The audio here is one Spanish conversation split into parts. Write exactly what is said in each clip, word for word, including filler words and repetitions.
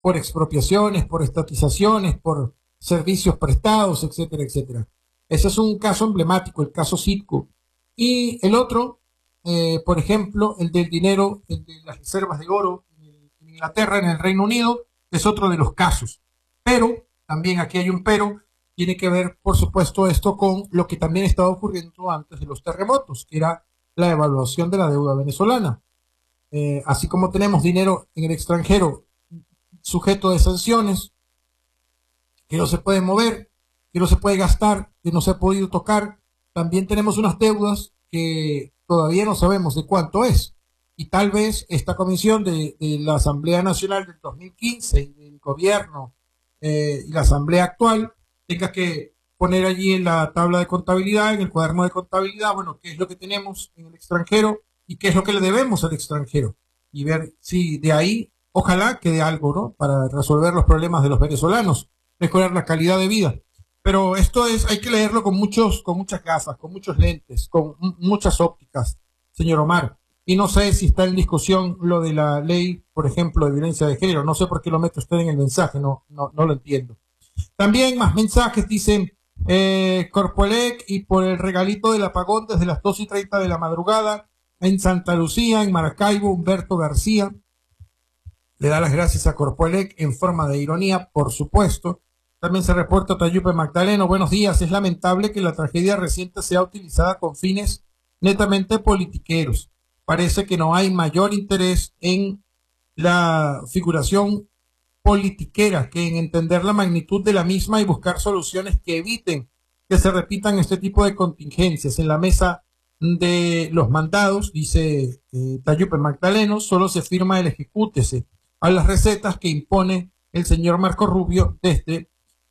por expropiaciones, por estatizaciones, por servicios prestados, etcétera, etcétera. Ese es un caso emblemático, el caso Citgo. Y el otro, eh, por ejemplo, el del dinero, el de las reservas de oro en Inglaterra, en el Reino Unido, es otro de los casos. Pero, también aquí hay un pero, tiene que ver, por supuesto, esto con lo que también estaba ocurriendo antes de los terremotos, que era la evaluación de la deuda venezolana. Eh, así como tenemos dinero en el extranjero sujeto de sanciones, que no se puede mover, que no se puede gastar, que no se ha podido tocar, también tenemos unas deudas que todavía no sabemos de cuánto es. Y tal vez esta comisión de, de la Asamblea Nacional del dos mil quince y del gobierno eh, y la Asamblea actual tenga que poner allí en la tabla de contabilidad, en el cuaderno de contabilidad, bueno, qué es lo que tenemos en el extranjero y qué es lo que le debemos al extranjero. Y ver si de ahí, ojalá quede algo, ¿no? Para resolver los problemas de los venezolanos, mejorar la calidad de vida. Pero esto es, hay que leerlo con muchos, con muchas gafas, con muchos lentes, con muchas ópticas, señor Omar. Y no sé si está en discusión lo de la ley, por ejemplo, de violencia de género. No sé por qué lo mete usted en el mensaje, no, no, no lo entiendo. También más mensajes, dicen eh, Corpoelec y por el regalito del apagón desde las dos y treinta de la madrugada en Santa Lucía, en Maracaibo, Humberto García le da las gracias a Corpoelec en forma de ironía, por supuesto. También se reporta Tayupe Magdaleno, buenos días, es lamentable que la tragedia reciente sea utilizada con fines netamente politiqueros. Parece que no hay mayor interés en la figuración politiquera que en entender la magnitud de la misma y buscar soluciones que eviten que se repitan este tipo de contingencias. En la mesa de los mandados, dice eh, Tayupe Magdaleno, solo se firma el ejecútese a las recetas que impone el señor Marco Rubio desde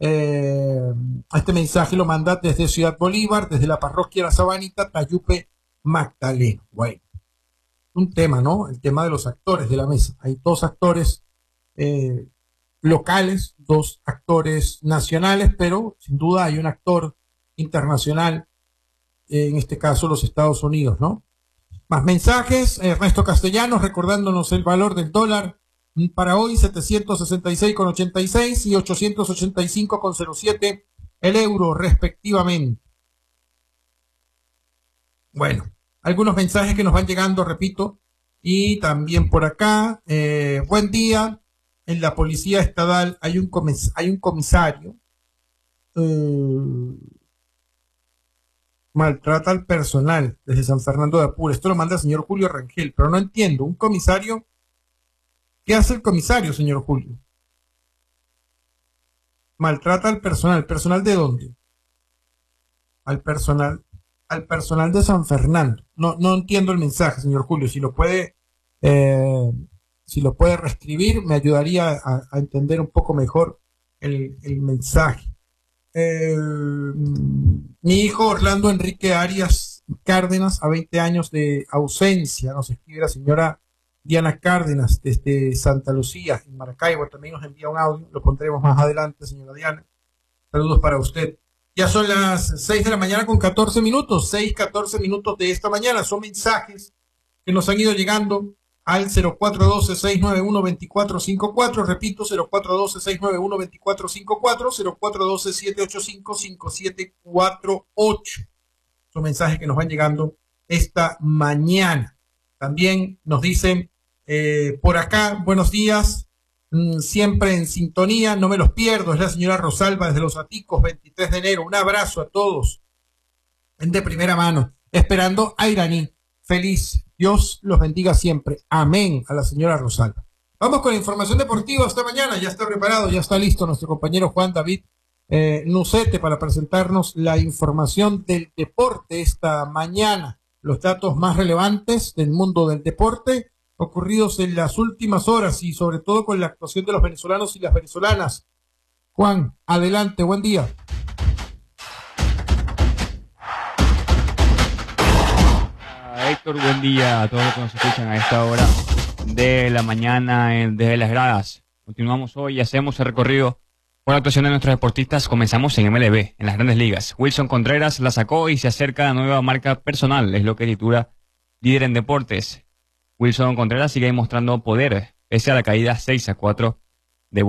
eh, este mensaje lo manda desde Ciudad Bolívar, desde la parroquia La Sabanita, Tayupe Magdaleno. Bueno, un tema, ¿no? El tema de los actores de la mesa. Hay dos actores eh, locales, dos actores nacionales, pero sin duda hay un actor internacional, eh, en este caso los Estados Unidos, ¿no? Más mensajes, Ernesto Castellanos recordándonos el valor del dólar para hoy, setecientos sesenta y seis con ochenta y seis y ochocientos ochenta y cinco con cero siete el euro respectivamente. Bueno, algunos mensajes que nos van llegando, repito, y también por acá, eh, buen día, en la policía estatal hay un, comis hay un comisario, eh, maltrata al personal desde San Fernando de Apure. Esto lo manda el señor Julio Rangel, pero no entiendo, un comisario, ¿qué hace el comisario, señor Julio? Maltrata al personal, ¿personal de dónde? Al personal, al personal de San Fernando. No, no entiendo el mensaje, señor Julio, si lo puede, eh, si lo puede reescribir, me ayudaría a, a entender un poco mejor el, el mensaje. Eh, mi hijo Orlando Enrique Arias Cárdenas, a veinte años de ausencia, nos escribe la señora Diana Cárdenas desde Santa Lucía, en Maracaibo, también nos envía un audio, lo pondremos más adelante, señora Diana. Saludos para usted. Ya son las seis de la mañana con catorce minutos, seis, catorce minutos de esta mañana, son mensajes que nos han ido llegando al cero cuatro uno dos, seis nueve uno, dos cuatro cinco cuatro, repito, cero cuatro uno dos, seis nueve uno, dos cuatro cinco cuatro, cero cuatro uno dos, siete ocho cinco, cinco siete cuatro ocho. Son mensajes que nos van llegando esta mañana. También nos dicen eh, por acá, buenos días, mmm, siempre en sintonía, no me los pierdo, es la señora Rosalba desde Los Aticos, veintitrés de enero, un abrazo a todos, de primera mano, esperando a Iraní, feliz, Dios los bendiga siempre, amén, a la señora Rosalba. Vamos con la información deportiva esta mañana, ya está preparado, ya está listo nuestro compañero Juan David eh, Nucete para presentarnos la información del deporte esta mañana. Los datos más relevantes del mundo del deporte ocurridos en las últimas horas y sobre todo con la actuación de los venezolanos y las venezolanas. Juan, adelante, buen día. Uh, Héctor, buen día a todos los que nos escuchan a esta hora de la mañana en, desde las gradas. Continuamos hoy y hacemos el recorrido por la actuación de nuestros deportistas. Comenzamos en M L B, en las Grandes Ligas. Wilson Contreras la sacó y se acerca a la nueva marca personal, es lo que titula Líder en Deportes. Wilson Contreras sigue mostrando poder, pese a la caída seis a cuatro